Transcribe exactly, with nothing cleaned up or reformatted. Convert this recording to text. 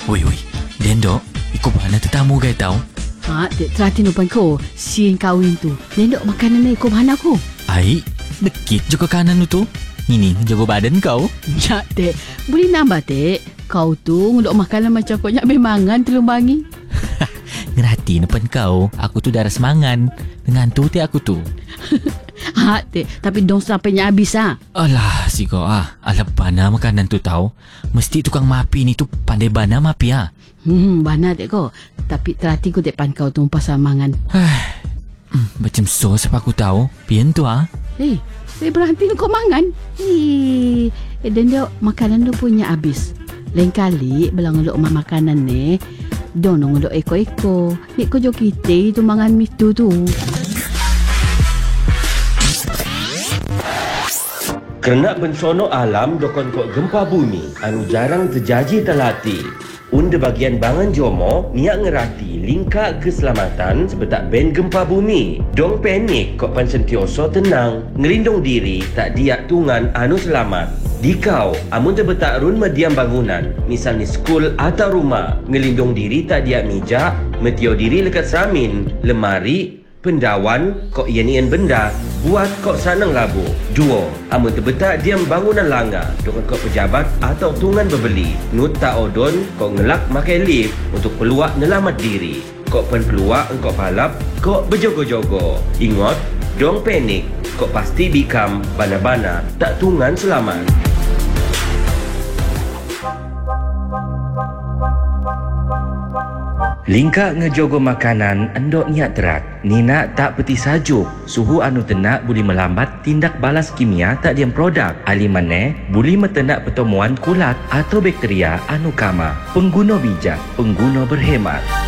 Oi, oi. Dendok, ikut mana tetamu gaya tau? Ha, dek teratin upan ko. Siang kawin tu. Dendok makanan ni ikut mana ko? Ai, dekit juga kanan tu. Ini jaga badan kau. Ya, dek. Boleh nambah, dek. Kau tu nguduk makanan macam kau nyak bemangan telung bangi. Ngerti depan kau. Aku tu darah semangan. Dengan tu ti aku tu. Ha, dek. Tapi dong sampainya habis ha. Alah, si kau ah. Alah bana makanan tu tahu. Mesti tukang mapi ni tu pandai bana mapi ah. Hmm, bana dek ko. Tapi terhati ko depan kau tu pasal mangan. hmm, macam sos apa aku tahu. Pian tu ah. Eh, saya berhenti kau mangan. Eh, eh Dendok makanan tu punya habis. Lain kali belang nguluk makanan ni. Don nguluk eko-eko. Nik ko jo kita tu mangan mitu tu. Kerana bensono alam dokon kok gempa bumi anu jarang terjadi telati. Unda bagian bangan Jomo niat ngerati lingkar keselamatan sebetak ben gempa bumi. Dong panik kok pan sentioso tenang, ngelindung diri tak diak tungan anu selamat. Dikau, amun terbetak run mediam bangunan, misalnya skul atau rumah, ngelindung diri tak diak mijak, metio diri lekat samin, lemari, pendawan, kok ian-ian benda, buat kok sanang labu. Dua, amun terbetak diam bangunan langgar, dengan kok pejabat atau tungan berbeli. Nut tak odon, kok ngelak makai lift untuk peluak nelamat diri. Kok pen peluak engkau palap, kok berjogo-jogo. Ingat, dong panik, kok pasti bikam bana-bana, tak tungan selamat. Lingkak ngejogo makanan endok niat terat. Nina tak peti sajuk. Suhu anu tenak boleh melambat tindak balas kimia tak diam produk. Ali maneh boleh metenak pertemuan kulat atau bakteria anu kama. Pengguna bijak, pengguna berhemat.